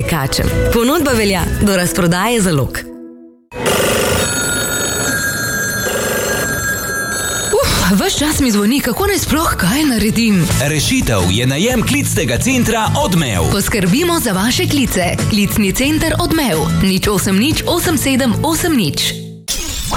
tekačem. Ponudba velja do razprodaje zalog. Ves čas mi zvoni, kako naj sploh kaj naredim. Rešitev je najem klicnega centra Odmev. Poskrbimo za vaše klice. Klicni center Odmev. 0800 8780.